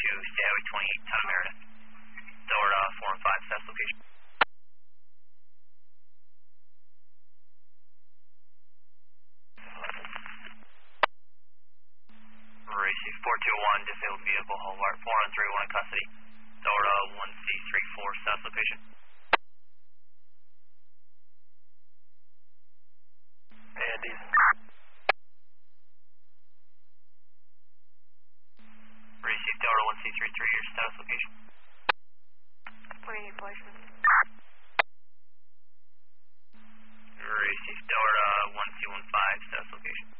State Highway 28, Town of Meredith. Delta 4 and 5, status location. Receive 421, disabled vehicle, Hallmark 413, 1 in custody. Delta 1C34, status location. Andy. Receive Delta 1C33, your status location. 28 license. Receive Delta 1C15, status location.